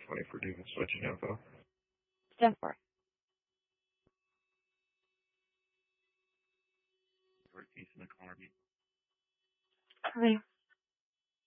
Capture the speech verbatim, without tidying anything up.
twenty for David switching info. ten four. Piece in the corner. Hi.